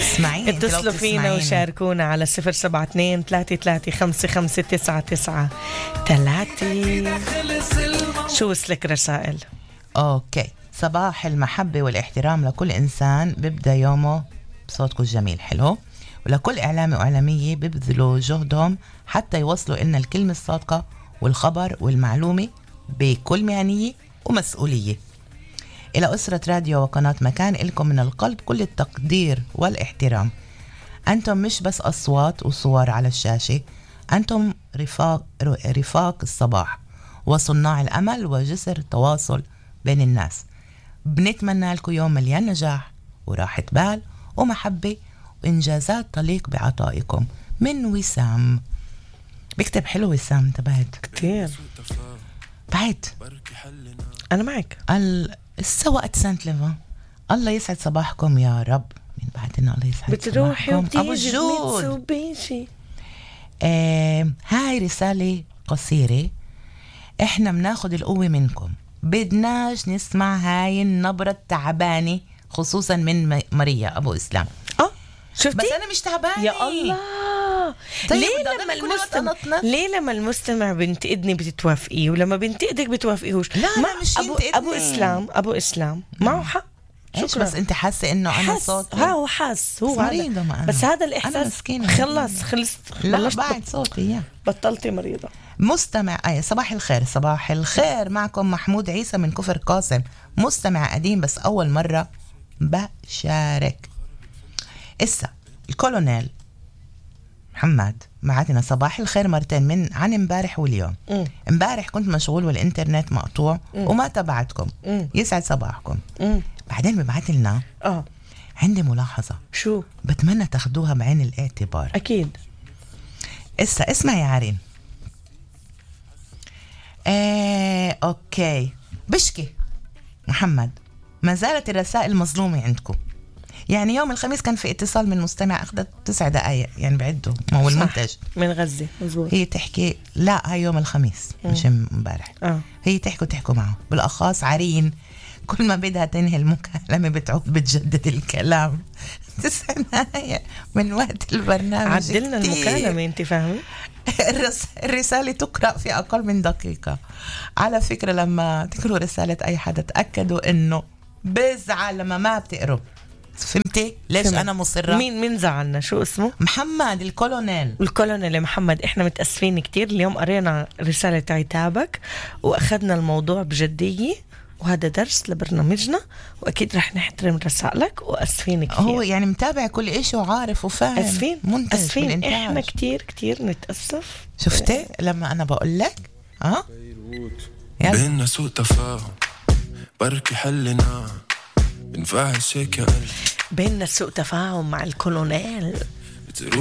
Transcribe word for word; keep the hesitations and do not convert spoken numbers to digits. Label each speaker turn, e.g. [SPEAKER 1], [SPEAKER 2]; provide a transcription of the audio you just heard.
[SPEAKER 1] اسمعيني،
[SPEAKER 2] اتصلوا فينا وشاركونا على صفر سبعة اثنين ثلاثة ثلاثة خمسة خمسة تسعة تسعة ثلاثة. شو وصلك رسائل؟
[SPEAKER 1] اوكي. صباح المحبة والاحترام لكل إنسان بيبدأ يومه بصوتكم الجميل. حلو. ولكل إعلامي وإعلامية بيبذلوا جهدهم حتى يوصلوا إلنا الكلمة الصادقة والخبر والمعلومة بكل مهنية ومسؤولية. إلى أسرة راديو وقناة مكان، إلكم من القلب كل التقدير والاحترام. أنتم مش بس أصوات وصور على الشاشة، أنتم رفاق, رفاق الصباح وصناع الأمل وجسر التواصل بين الناس. بنتمنى لكم يوم مليان نجاح وراحة بال ومحبة وإنجازات تليق بعطائكم. من وسام. بكتب حلو وسام، انتبهت
[SPEAKER 2] كتير
[SPEAKER 1] بعد.
[SPEAKER 2] أنا معك.
[SPEAKER 1] السواقة سانت ليفان. الله يسعد صباحكم يا رب. من بعدنا الله يسعد
[SPEAKER 2] بتروحي
[SPEAKER 1] وبتيجي
[SPEAKER 2] بميتسوبيشي.
[SPEAKER 1] آه هاي رسالة قصيرة. احنا بناخد القوة منكم، بدناش نسمع هاي النبرة التعبانة خصوصا من ماريا أبو إسلام.
[SPEAKER 2] اه شفتي؟
[SPEAKER 1] بس أنا مش تعبانة
[SPEAKER 2] يا الله.
[SPEAKER 1] طيب
[SPEAKER 2] ليه لما المستمع
[SPEAKER 1] المستمع
[SPEAKER 2] ليه لما المستمع بنتقدني بتتوافقيه ولما بنتقدك بتوافقيهوش؟
[SPEAKER 1] لا
[SPEAKER 2] مع
[SPEAKER 1] لا مش
[SPEAKER 2] أبو, أبو إسلام أبو إسلام معه حق.
[SPEAKER 1] إيش بس أنت حاسة إنه أنا صوتي
[SPEAKER 2] ها هو حاس هو
[SPEAKER 1] مريضة ما أنا.
[SPEAKER 2] بس هذا الإحساس خلص خلص
[SPEAKER 1] لا بعد صوتي يا
[SPEAKER 2] بطلتي مريضة.
[SPEAKER 1] مستمع أي صباح الخير. صباح الخير، معكم محمود عيسى من كفر قاسم، مستمع قديم بس أول مرة بشارك. إسا الكولونيل محمد بعتنا صباح الخير مرتين من عن امبارح واليوم. امبارح كنت مشغول والإنترنت مقطوع م. وما تبعتكم. م. يسعد صباحكم. م. بعدين ببعت لنا
[SPEAKER 2] اه
[SPEAKER 1] عندي ملاحظة
[SPEAKER 2] شو
[SPEAKER 1] بتمنى تاخدوها بعين الاعتبار.
[SPEAKER 2] أكيد.
[SPEAKER 1] إسا اسمع يا عرين. آه، أوكي. بشكي محمد، ما زالت الرسائل مظلومة عندكم. يعني يوم الخميس كان في اتصال من مستمع أخذت تسع دقايق يعني بعده ما هو المنتج
[SPEAKER 2] من غزة مزبوط.
[SPEAKER 1] هي تحكي لا هاي يوم الخميس م. مش امبارح.
[SPEAKER 2] آه.
[SPEAKER 1] هي تحكوا تحكوا معه بالأخص عرين، كل ما بدها تنهي المكالمة بتعود بتجدد الكلام. تسع دقايق من وقت البرنامج.
[SPEAKER 2] عدلنا المكالمة انت فاهمة.
[SPEAKER 1] الرسالة تقرأ في أقل من دقيقة. على فكرة لما تقروا رسالة أي حدا تأكدوا إنه بزعل لما ما بتقروا. فهمتي ليش فهمت. أنا مصرة.
[SPEAKER 2] مين مين زعلنا؟ شو اسمه؟
[SPEAKER 1] محمد الكولونيل.
[SPEAKER 2] الكولونيل محمد، إحنا متأسفين كتير. اليوم قرينا رسالة عتابك وأخذنا الموضوع بجدية وهذا درس لبرنامجنا وأكيد رح نحترم رسائلك وأسفين كتير.
[SPEAKER 1] هو يعني متابع كل إشي وعارف وفاهم.
[SPEAKER 2] أسفين أسفين إحنا كتير كتير نتأسف.
[SPEAKER 1] شفتي لما أنا بقول لك أه
[SPEAKER 3] بيننا سوء تفاهم بركي حلنا بنفعل شيك يا قلبي.
[SPEAKER 2] بيننا سوء تفاهم مع الكولونيل.